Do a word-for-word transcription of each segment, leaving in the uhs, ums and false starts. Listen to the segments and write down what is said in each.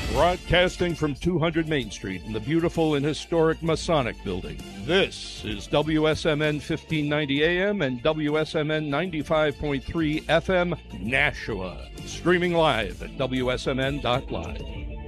Broadcasting from two hundred Main Street in the beautiful and historic Masonic Building. This is W S M N fifteen ninety A M and W S M N ninety-five point three F M, Nashua. Streaming live at W S M N dot live.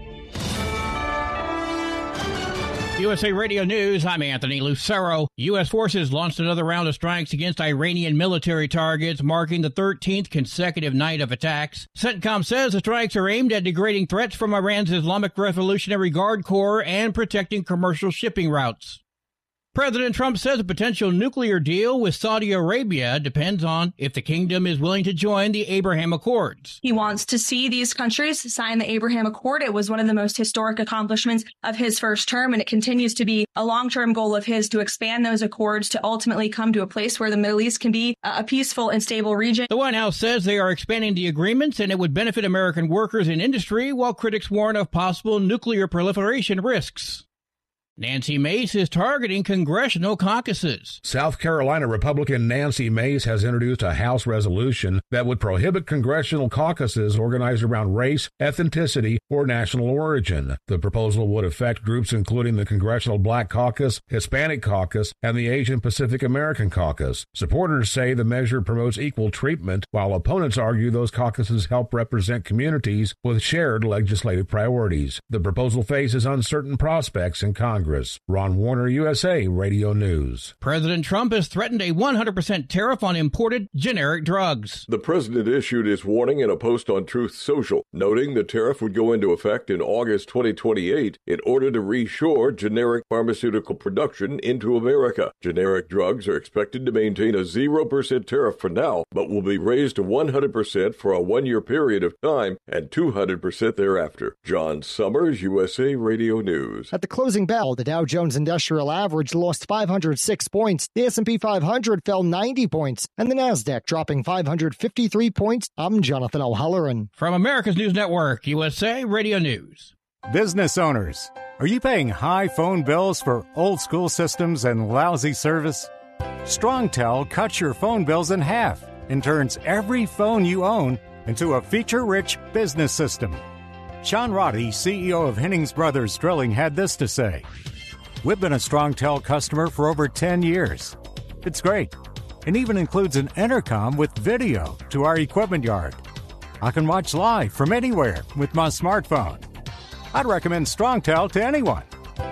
U S A Radio News, I'm Anthony Lucero. U S forces launched another round of strikes against Iranian military targets, marking the thirteenth consecutive night of attacks. CENTCOM says the strikes are aimed at degrading threats from Iran's Islamic Revolutionary Guard Corps and protecting commercial shipping routes. President Trump says a potential nuclear deal with Saudi Arabia depends on if the kingdom is willing to join the Abraham Accords. He wants to see these countries sign the Abraham Accord. It was one of the most historic accomplishments of his first term, and it continues to be a long-term goal of his to expand those accords to ultimately come to a place where the Middle East can be a peaceful and stable region. The White House says they are expanding the agreements and it would benefit American workers and industry, while critics warn of possible nuclear proliferation risks. Nancy Mace is targeting congressional caucuses. South Carolina Republican Nancy Mace has introduced a House resolution that would prohibit congressional caucuses organized around race, ethnicity, or national origin. The proposal would affect groups including the Congressional Black Caucus, Hispanic Caucus, and the Asian Pacific American Caucus. Supporters say the measure promotes equal treatment, while opponents argue those caucuses help represent communities with shared legislative priorities. The proposal faces uncertain prospects in Congress. Ron Warner, U S A Radio News. President Trump has threatened a one hundred percent tariff on imported generic drugs. The president issued his warning in a post on Truth Social, noting the tariff would go into effect in August twenty twenty-eight in order to reshore generic pharmaceutical production into America. Generic drugs are expected to maintain a zero percent tariff for now, but will be raised to one hundred percent for a one-year period of time and two hundred percent thereafter. John Summers, U S A Radio News. At the closing bell, the Dow Jones Industrial Average lost five hundred six points, the S and P five hundred fell ninety points, and the Nasdaq dropping five hundred fifty-three points. I'm Jonathan O'Halloran. From America's News Network, U S A Radio News. Business owners, are you paying high phone bills for old-school systems and lousy service? StrongTel cuts your phone bills in half and turns every phone you own into a feature-rich business system. Sean Roddy, C E O of Hennings Brothers Drilling, had this to say. We've been a StrongTel customer for over ten years. It's great. It even includes an intercom with video to our equipment yard. I can watch live from anywhere with my smartphone. I'd recommend StrongTel to anyone.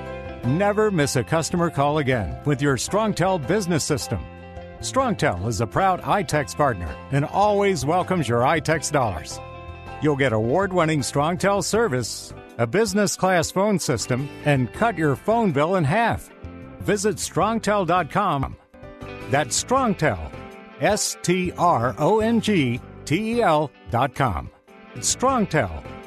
Never miss a customer call again with your StrongTel business system. StrongTel is a proud iTex partner and always welcomes your iTex dollars. You'll get award-winning StrongTel service, a business-class phone system, and cut your phone bill in half. Visit strongtel dot com. That's StrongTel, S T R O N G T E L dot com. It's StrongTel.